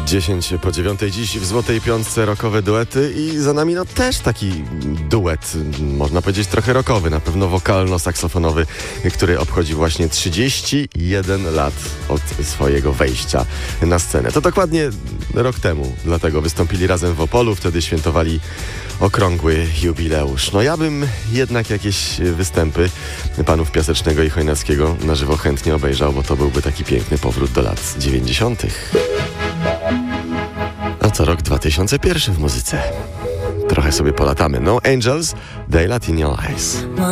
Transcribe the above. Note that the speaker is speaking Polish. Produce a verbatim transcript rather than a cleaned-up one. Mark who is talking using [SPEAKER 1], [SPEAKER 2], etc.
[SPEAKER 1] dziesięć po dziewiątej dziś w Złotej Piątce rockowe duety i za nami no też taki duet, można powiedzieć trochę rockowy, na pewno wokalno-saksofonowy, który obchodzi właśnie trzydzieści jeden lat od swojego wejścia na scenę. To dokładnie rok temu, dlatego wystąpili razem w Opolu, wtedy świętowali okrągły jubileusz. No ja bym jednak jakieś występy panów Piasecznego i Chojnackiego na żywo chętnie obejrzał, bo to byłby taki piękny powrót do lat dziewięćdziesiątych. A to rok dwa tysiące pierwszy w muzyce. Trochę sobie polatamy. No Angels, Daylight in Your Eyes.